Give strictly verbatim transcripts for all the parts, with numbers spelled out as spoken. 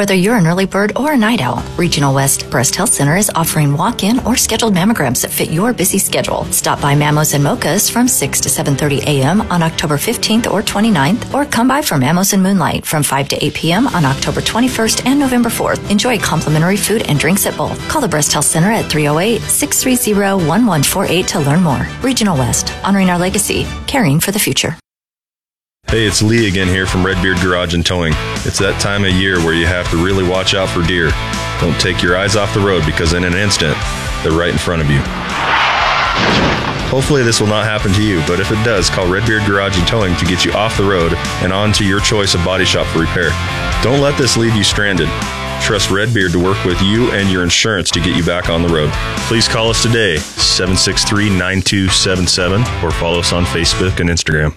Whether you're an early bird or a night owl, Regional West Breast Health Center is offering walk-in or scheduled mammograms that fit your busy schedule. Stop by Mammos and Mochas from six to seven thirty a.m. on October fifteenth or twenty-ninth, or come by for Mammos and Moonlight from five to eight p.m. on October twenty-first and November fourth. Enjoy complimentary food and drinks at both. Call the Breast Health Center at three oh eight, six three zero, one one four eight to learn more. Regional West, honoring our legacy, caring for the future. Hey, it's Lee again here from Redbeard Garage and Towing. It's that time of year where you have to really watch out for deer. Don't take your eyes off the road because in an instant, they're right in front of you. Hopefully this will not happen to you, but if it does, call Redbeard Garage and Towing to get you off the road and on to your choice of body shop for repair. Don't let this leave you stranded. Trust Redbeard to work with you and your insurance to get you back on the road. Please call us today, seven six three, nine two seven seven, or follow us on Facebook and Instagram.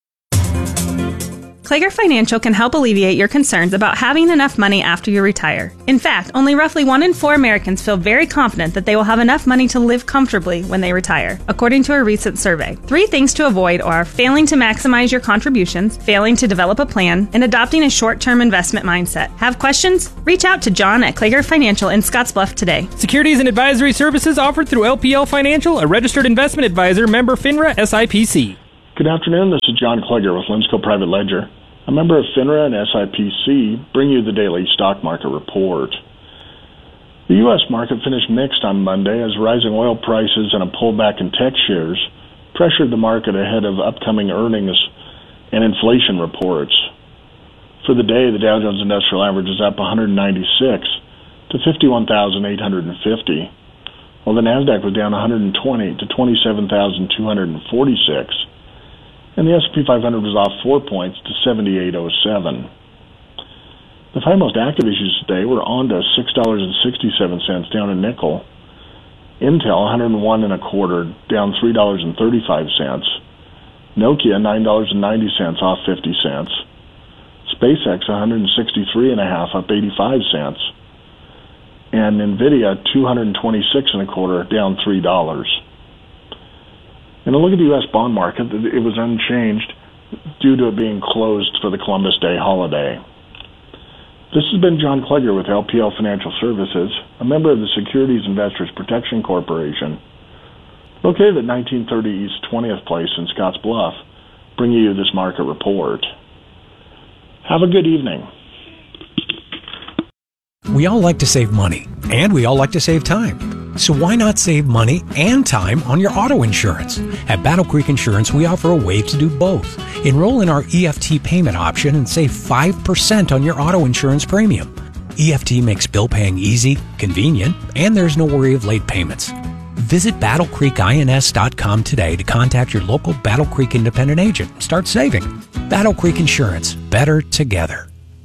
Klager Financial can help alleviate your concerns about having enough money after you retire. In fact, only roughly one in four Americans feel very confident that they will have enough money to live comfortably when they retire, according to a recent survey. Three things to avoid are failing to maximize your contributions, failing to develop a plan, and adopting a short-term investment mindset. Have questions? Reach out to John at Klager Financial in Scottsbluff today. Securities and advisory services offered through L P L Financial, a registered investment advisor, member FINRA S I P C. Good afternoon. This is John Klager with Limsco Private Ledger. A member of FINRA and S I P C bring you the daily stock market report. The U S market finished mixed on Monday as rising oil prices and a pullback in tech shares pressured the market ahead of upcoming earnings and inflation reports. For the day, the Dow Jones Industrial Average is up one hundred ninety-six to fifty-one thousand eight hundred fifty, while the NASDAQ was down one hundred twenty to twenty-seven thousand two hundred forty-six. And the S and P five hundred was off four points to seventy-eight oh seven. The five most active issues today were Honda, six dollars and sixty-seven cents, down a nickel. Intel, one hundred one and a quarter, down three dollars and thirty-five cents. Nokia, nine dollars and ninety cents, off fifty cents. SpaceX, one hundred sixty-three and a half, up eighty-five cents. And Nvidia, two hundred twenty-six and a quarter, down three dollars. And a look at the U S bond market, it was unchanged due to it being closed for the Columbus Day holiday. This has been John Klager with L P L Financial Services, a member of the Securities Investors Protection Corporation, located at nineteen thirty East twentieth Place in Scotts Bluff, bringing you this market report. Have a good evening. We all like to save money, and we all like to save time. So why not save money and time on your auto insurance? At Battle Creek Insurance, we offer a way to do both. Enroll in our E F T payment option and save five percent on your auto insurance premium. E F T makes bill paying easy, convenient, and there's no worry of late payments. Visit battle creek ins dot com today to contact your local Battle Creek independent agent and start saving. Battle Creek Insurance, better together.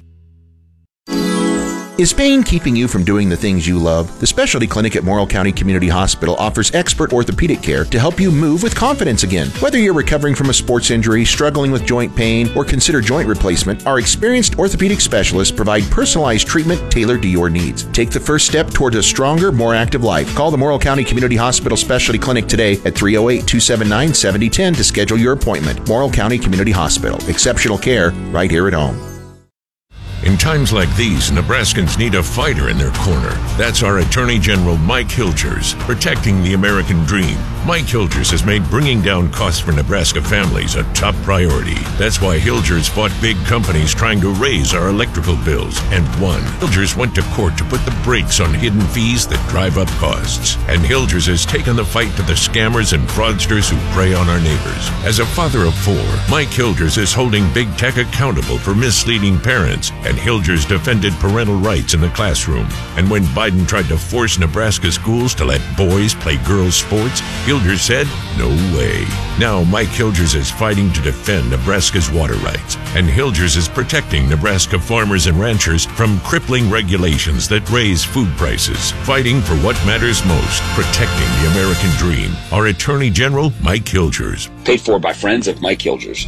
Is pain keeping you from doing the things you love? The Specialty Clinic at Morrill County Community Hospital offers expert orthopedic care to help you move with confidence again. Whether you're recovering from a sports injury, struggling with joint pain, or consider joint replacement, our experienced orthopedic specialists provide personalized treatment tailored to your needs. Take the first step towards a stronger, more active life. Call the Morrill County Community Hospital Specialty Clinic today at three oh eight, two seven nine, seven oh one oh to schedule your appointment. Morrill County Community Hospital. Exceptional care right here at home. In times like these, Nebraskans need a fighter in their corner. That's our Attorney General Mike Hilgers, protecting the American dream. Mike Hilgers has made bringing down costs for Nebraska families a top priority. That's why Hilgers fought big companies trying to raise our electrical bills and won. Hilgers went to court to put the brakes on hidden fees that drive up costs. And Hilgers has taken the fight to the scammers and fraudsters who prey on our neighbors. As a father of four, Mike Hilgers is holding big tech accountable for misleading parents, and Hilgers defended parental rights in the classroom. And when Biden tried to force Nebraska schools to let boys play girls' sports, Hilgers said, no way. Now Mike Hilgers is fighting to defend Nebraska's water rights. And Hilgers is protecting Nebraska farmers and ranchers from crippling regulations that raise food prices. Fighting for what matters most, protecting the American dream. Our Attorney General, Mike Hilgers. Paid for by friends of Mike Hilgers.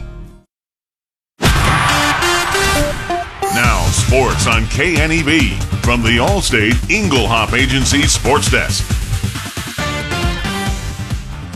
Now, sports on K N E B from the Allstate Inglehop Agency Sports Desk.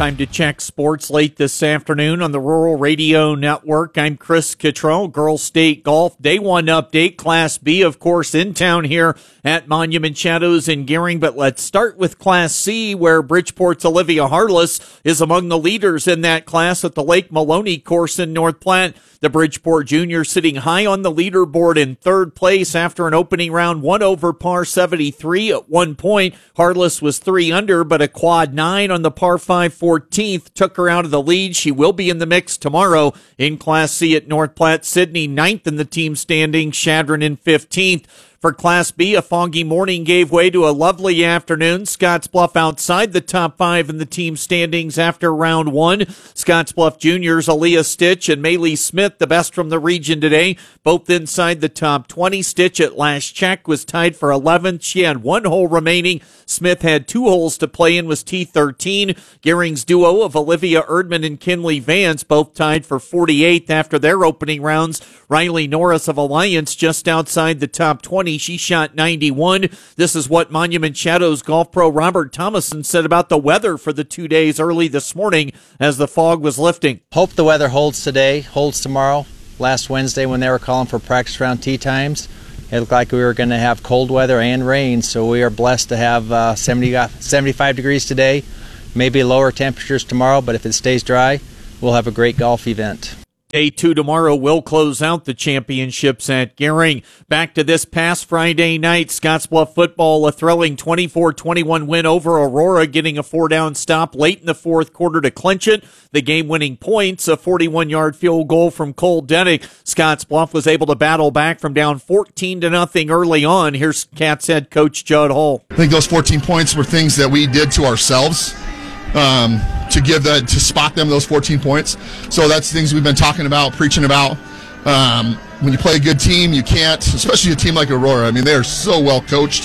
Time to check sports late this afternoon on the Rural Radio Network. I'm Chris Cottrell. Girls State Golf Day one update. Class B, of course, in town here at Monument Shadows in Gering. But let's start with Class C, where Bridgeport's Olivia Harless is among the leaders in that class at the Lake Maloney course in North Platte. The Bridgeport junior sitting high on the leaderboard in third place after an opening round one over par seventy-three. At one point, Harless was three under, but a quad nine on the par five fourteenth took her out of the lead. She will be in the mix tomorrow in Class C at North Platte. Sydney ninth in the team standing, Shadron in fifteenth. For Class B, a foggy morning gave way to a lovely afternoon. Scottsbluff outside the top five in the team standings after round one. Scottsbluff juniors Aaliyah Stitch and Maylee Smith, the best from the region today, both inside the top twenty. Stitch at last check was tied for eleventh. She had one hole remaining. Smith had two holes to play in, was T thirteen. Gering's duo of Olivia Erdman and Kinley Vance both tied for forty-eighth after their opening rounds. Riley Norris of Alliance just outside the top twenty. She shot ninety-one. This is what Monument Shadows golf pro Robert Thomason said about the weather for the two days early this morning as the fog was lifting. Hope the weather holds today, holds tomorrow. Last Wednesday when they were calling for practice round tee times, it looked like we were going to have cold weather and rain, so we are blessed to have uh, seventy, seventy-five degrees today, maybe lower temperatures tomorrow, but if it stays dry, we'll have a great golf event. Day two tomorrow will close out the championships at Gering. Back to this past Friday night, Scottsbluff football, a thrilling twenty-four twenty-one win over Aurora, getting a four-down stop late in the fourth quarter to clinch it. The game-winning points, a forty-one-yard field goal from Cole Dennick. Scottsbluff was able to battle back from down fourteen to nothing early on. Here's Cats head coach Judd Hull. I think those fourteen points were things that we did to ourselves. Um, to give that, to spot them those fourteen points. So that's things we've been talking about, preaching about. Um, when you play a good team, you can't, especially a team like Aurora. I mean, they are so well coached.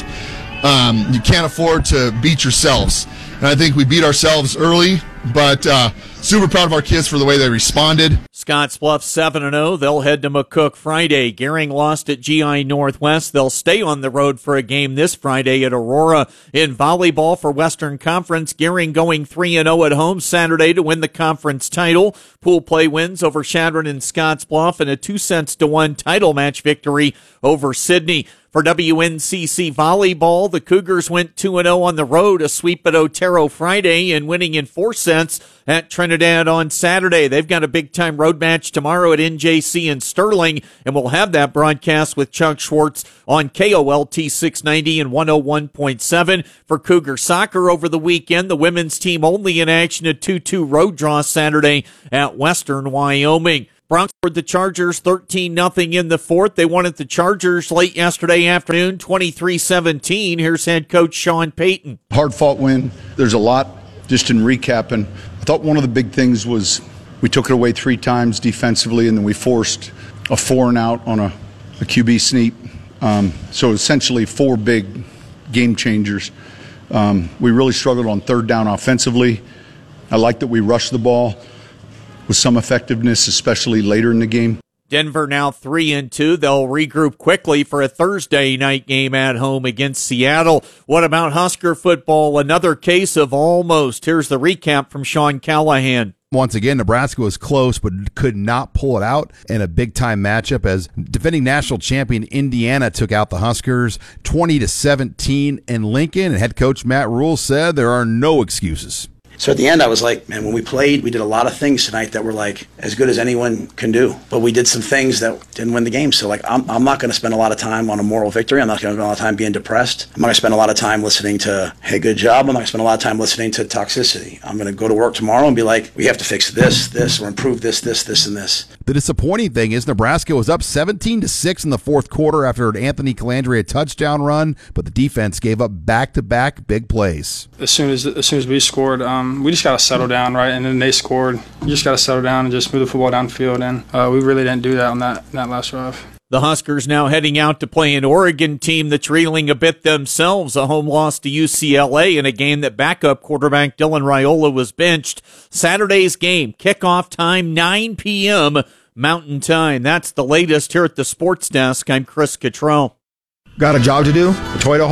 Um, you can't afford to beat yourselves. And I think we beat ourselves early, but uh, super proud of our kids for the way they responded. Scottsbluff seven and oh. They'll head to McCook Friday. Gering lost at G I Northwest. They'll stay on the road for a game this Friday at Aurora. In volleyball for Western Conference, Gering going three and oh at home Saturday to win the conference title. Pool play wins over Shadron and Scottsbluff and a two cents to one title match victory over Sydney. For W N C C volleyball, the Cougars went two and oh on the road, a sweep at Otero Friday, and winning in four sets at Trinidad on Saturday. They've got a big-time road match tomorrow at N J C in Sterling, and we'll have that broadcast with Chuck Schwartz on K O L T six ninety and one oh one point seven. For Cougar soccer over the weekend, the women's team only in action, a two two road draw Saturday at Western Wyoming. Bronx scored the Chargers thirteen nothing in the fourth. They won at the Chargers late yesterday afternoon, twenty-three seventeen. Here's head coach Sean Payton. Hard-fought win. There's a lot. Just in recapping, I thought one of the big things was we took it away three times defensively, and then we forced a four and out on a, a Q B sneak. Um, so essentially four big game changers. Um, we really struggled on third down offensively. I like that we rushed the ball with some effectiveness, especially later in the game. Denver now three and two. They'll regroup quickly for a Thursday night game at home against Seattle. What about Husker football? Another case of almost. Here's the recap from Sean Callahan. Once again, Nebraska was close but could not pull it out in a big-time matchup as defending national champion Indiana took out the Huskers twenty to seventeen in Lincoln, and head coach Matt Rule said there are no excuses. So at the end, I was like, man, when we played, we did a lot of things tonight that were like as good as anyone can do. But we did some things that didn't win the game. So like, I'm, I'm not going to spend a lot of time on a moral victory. I'm not going to spend a lot of time being depressed. I'm not going to spend a lot of time listening to, hey, good job. I'm not going to spend a lot of time listening to toxicity. I'm going to go to work tomorrow and be like, we have to fix this, this, or improve this, this, this, and this. The disappointing thing is Nebraska was up seventeen to six in the fourth quarter after an Anthony Calandria touchdown run, but the defense gave up back-to-back big plays. As soon as as soon as we scored, um, we just got to settle down, right? And then they scored. You just got to settle down and just move the football downfield, and uh, we really didn't do that on that, that last drive. The Huskers now heading out to play an Oregon team that's reeling a bit themselves, a home loss to U C L A in a game that backup quarterback Dylan Raiola was benched. Saturday's game, kickoff time, nine p.m. Mountain Time. That's the latest here at the Sports Desk. I'm Chris Cottrell. Got a job to do at Toyota Hall?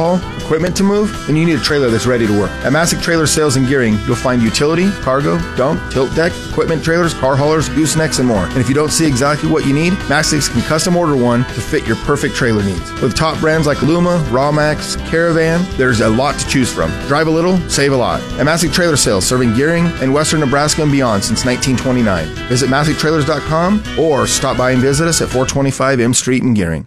equipment to move? Then you need a trailer that's ready to work. At Masick Trailer Sales and Gearing, you'll find utility, cargo, dump, tilt deck, equipment trailers, car haulers, goosenecks, and more. And if you don't see exactly what you need, Masick can custom order one to fit your perfect trailer needs. With top brands like Luma, Rawmax, Caravan, there's a lot to choose from. Drive a little, save a lot. At Masick Trailer Sales, serving Gearing and western Nebraska and beyond since nineteen twenty-nine. Visit Masick Trailers dot com or stop by and visit us at four twenty-five M Street in Gearing.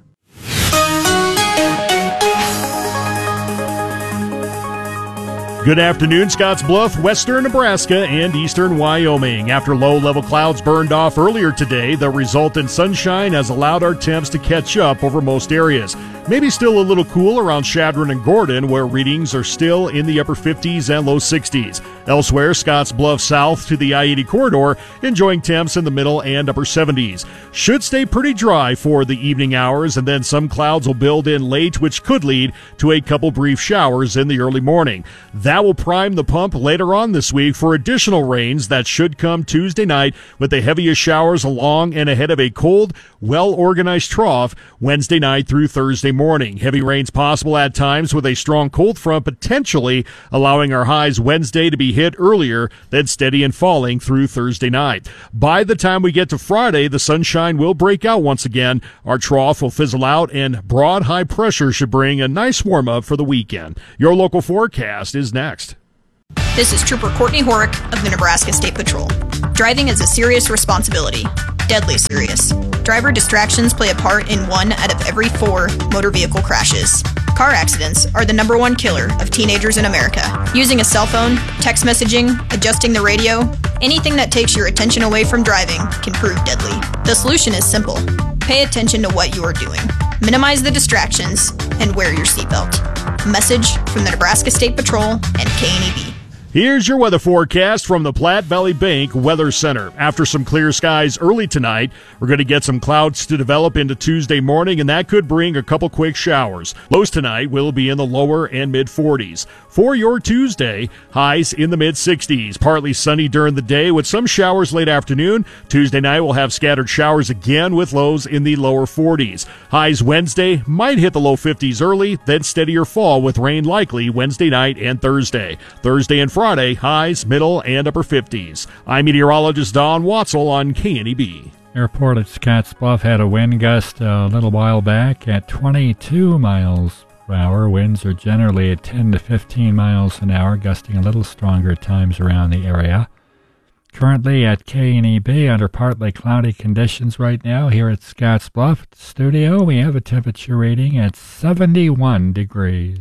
Good afternoon, Scottsbluff, western Nebraska, and eastern Wyoming. After low-level clouds burned off earlier today, the resultant sunshine has allowed our temps to catch up over most areas. Maybe still a little cool around Chadron and Gordon, where readings are still in the upper fifties and low sixties. Elsewhere, Scottsbluff south to the I eighty corridor, enjoying temps in the middle and upper seventies. Should stay pretty dry for the evening hours, and then some clouds will build in late, which could lead to a couple brief showers in the early morning. That will prime the pump later on this week for additional rains that should come Tuesday night, with the heaviest showers along and ahead of a cold, well-organized trough Wednesday night through Thursday morning. Heavy rains possible at times, with a strong cold front potentially allowing our highs Wednesday to be hit earlier, then steady and falling through Thursday night. By the time we get to Friday, the sunshine will break out once again. Our trough will fizzle out, and broad high pressure should bring a nice warm-up for the weekend. Your local forecast is next. This is Trooper Courtney Horick of the Nebraska State Patrol. Driving is a serious responsibility. Deadly serious. Driver distractions play a part in one out of every four motor vehicle crashes. Car accidents are the number one killer of teenagers in America. Using a cell phone, text messaging, adjusting the radio, anything that takes your attention away from driving can prove deadly. The solution is simple. Pay attention to what you are doing. Minimize the distractions and wear your seatbelt. A message from the Nebraska State Patrol and K N E B. Here's your weather forecast from the Platte Valley Bank Weather Center. After some clear skies early tonight, we're going to get some clouds to develop into Tuesday morning, and that could bring a couple quick showers. Lows tonight will be in the lower and mid forties. For your Tuesday, highs in the mid sixties. Partly sunny during the day with some showers late afternoon. Tuesday night we'll have scattered showers again with lows in the lower forties. Highs Wednesday might hit the low fifties early, then steadier fall with rain likely Wednesday night and Thursday. Thursday and Friday, highs, middle, and upper fifties. I'm meteorologist Don Watzel on K N E B. Airport at Scottsbluff had a wind gust a little while back at twenty-two miles per hour. Winds are generally at ten to fifteen miles an hour, gusting a little stronger at times around the area. Currently at K N E B, under partly cloudy conditions right now here at Scottsbluff studio, we have a temperature reading at seventy-one degrees.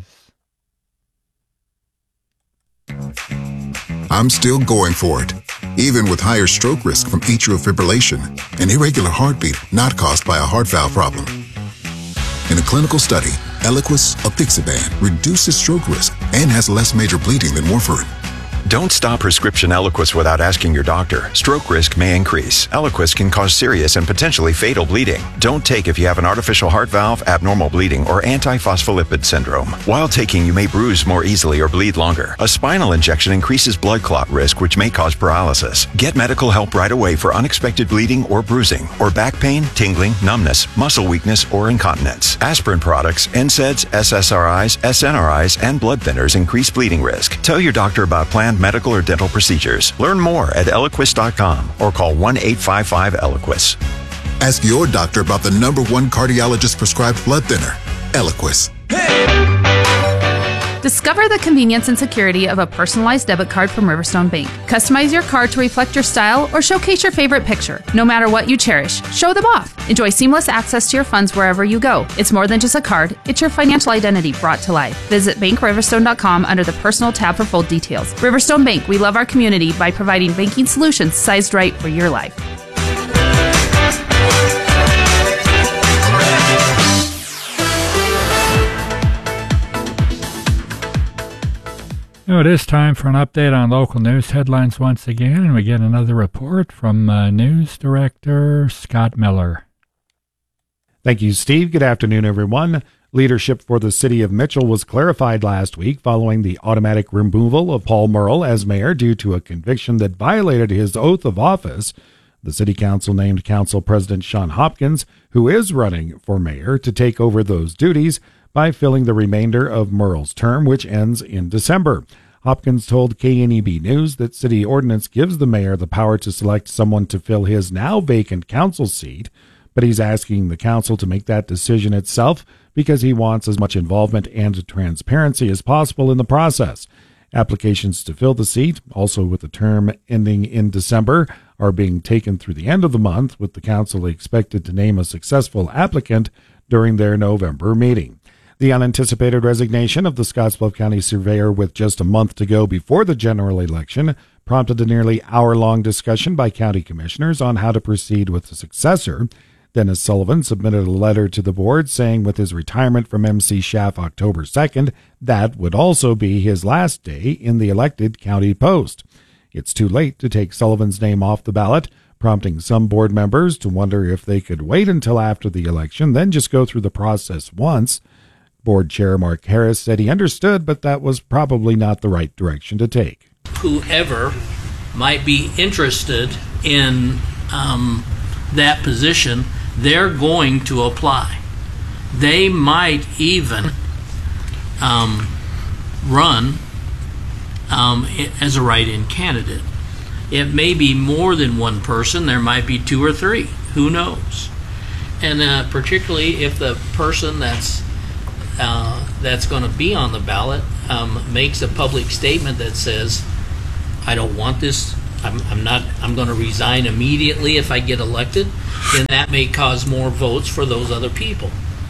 I'm still going for it, even with higher stroke risk from atrial fibrillation, an irregular heartbeat not caused by a heart valve problem. In a clinical study, Eliquis apixaban reduces stroke risk and has less major bleeding than warfarin. Don't stop prescription Eliquis without asking your doctor. Stroke risk may increase. Eliquis can cause serious and potentially fatal bleeding. Don't take if you have an artificial heart valve, abnormal bleeding, or antiphospholipid syndrome. While taking, you may bruise more easily or bleed longer. A spinal injection increases blood clot risk, which may cause paralysis. Get medical help right away for unexpected bleeding or bruising, or back pain, tingling, numbness, muscle weakness, or incontinence. Aspirin products, N SAIDs, S S R Is, S N R Is, and blood thinners increase bleeding risk. Tell your doctor about planned medical or dental procedures. Learn more at Eliquis dot com or call one eight five five Eliquis. Ask your doctor about the number one cardiologist prescribed blood thinner, Eliquis. Discover the convenience and security of a personalized debit card from Riverstone Bank. Customize your card to reflect your style or showcase your favorite picture. No matter what you cherish, show them off. Enjoy seamless access to your funds wherever you go. It's more than just a card, it's your financial identity brought to life. Visit bank riverstone dot com under the personal tab for full details. Riverstone Bank, we love our community by providing banking solutions sized right for your life. Now it is time for an update on local news headlines once again, and we get another report from uh, News Director Scott Miller. Thank you, Steve. Good afternoon, everyone. Leadership for the city of Mitchell was clarified last week following the automatic removal of Paul Murrell as mayor due to a conviction that violated his oath of office. The city council named council president Sean Hopkins, who is running for mayor, to take over those duties, by filling the remainder of Merle's term, which ends in December. Hopkins told K N E B News that city ordinance gives the mayor the power to select someone to fill his now vacant council seat, but he's asking the council to make that decision itself because he wants as much involvement and transparency as possible in the process. Applications to fill the seat, also with the term ending in December, are being taken through the end of the month, with the council expected to name a successful applicant during their November meeting. The unanticipated resignation of the Scottsbluff County surveyor with just a month to go before the general election prompted a nearly hour-long discussion by county commissioners on how to proceed with the successor. Dennis Sullivan submitted a letter to the board saying with his retirement from M C Schaff October second, that would also be his last day in the elected county post. It's too late to take Sullivan's name off the ballot, prompting some board members to wonder if they could wait until after the election, then just go through the process once. Board Chair Mark Harris said he understood, but that was probably not the right direction to take. Whoever might be interested in um, that position, they're going to apply. They might even um, run um, as a write-in candidate. It may be more than one person. There might be two or three. Who knows? And uh, particularly if the person that's uh, that's going to be on the ballot um, makes a public statement that says, "I don't want this. I'm, I'm not. I'm going to resign immediately if I get elected," then that may cause more votes for those other people.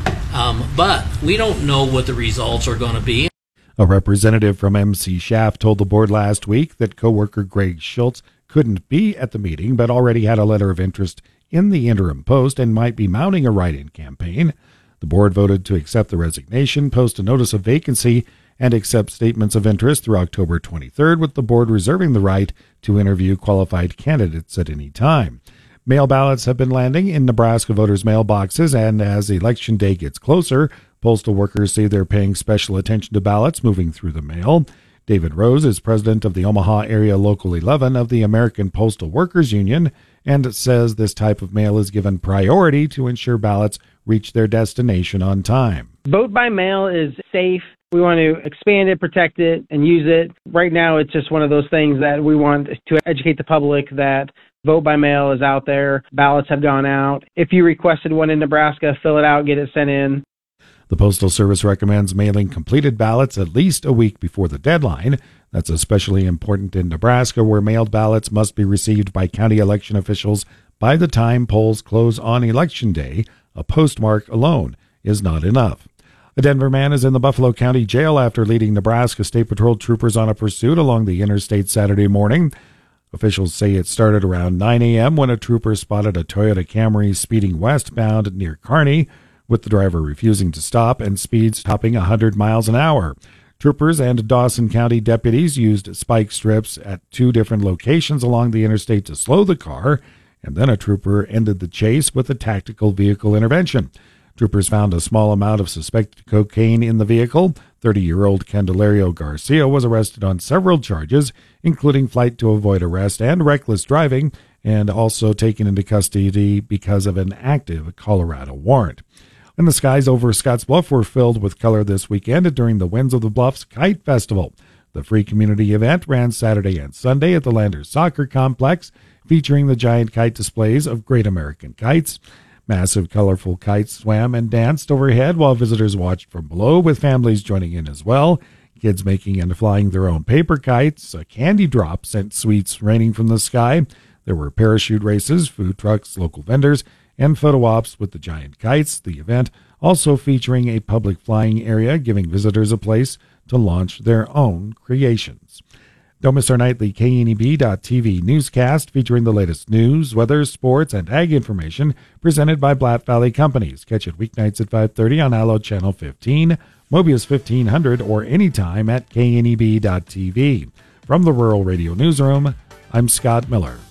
Um, but we don't know what the results are going to be. A representative from M C Schaff told the board last week that coworker Greg Schultz couldn't be at the meeting, but already had a letter of interest in the interim post and might be mounting a write-in campaign. The board voted to accept the resignation, post a notice of vacancy, and accept statements of interest through October twenty-third, with the board reserving the right to interview qualified candidates at any time. Mail ballots have been landing in Nebraska voters' mailboxes, and as election day gets closer, postal workers say they're paying special attention to ballots moving through the mail. David Rose is president of the Omaha Area Local eleven of the American Postal Workers Union and says this type of mail is given priority to ensure ballots reach their destination on time. Vote by mail is safe. We want to expand it, protect it, and use it. Right now, it's just one of those things that we want to educate the public that vote by mail is out there. Ballots have gone out. If you requested one in Nebraska, fill it out, get it sent in. The Postal Service recommends mailing completed ballots at least a week before the deadline. That's especially important in Nebraska, where mailed ballots must be received by county election officials by the time polls close on Election Day. A postmark alone is not enough. A Denver man is in the Buffalo County Jail after leading Nebraska State Patrol troopers on a pursuit along the interstate Saturday morning. Officials say it started around nine a.m. when a trooper spotted a Toyota Camry speeding westbound near Kearney, with the driver refusing to stop and speeds topping one hundred miles an hour. Troopers and Dawson County deputies used spike strips at two different locations along the interstate to slow the car, and then a trooper ended the chase with a tactical vehicle intervention. Troopers found a small amount of suspected cocaine in the vehicle. thirty-year-old Candelario Garcia was arrested on several charges, including flight to avoid arrest and reckless driving, and also taken into custody because of an active Colorado warrant. And the skies over Scottsbluff were filled with color this weekend during the Winds of the Bluffs Kite Festival. The free community event ran Saturday and Sunday at the Landers Soccer Complex, featuring the giant kite displays of Great American Kites. Massive, colorful kites swam and danced overhead while visitors watched from below, with families joining in as well. Kids making and flying their own paper kites. A candy drop sent sweets raining from the sky. There were parachute races, food trucks, local vendors, and photo ops with the giant kites. The event also featuring a public flying area, giving visitors a place to launch their own creations. Don't miss our nightly K N E B dot T V newscast featuring the latest news, weather, sports, and ag information presented by Black Valley Companies. Catch it weeknights at five thirty on Allo Channel fifteen, Mobius fifteen hundred, or anytime at K N E B dot T V. From the Rural Radio Newsroom, I'm Scott Miller.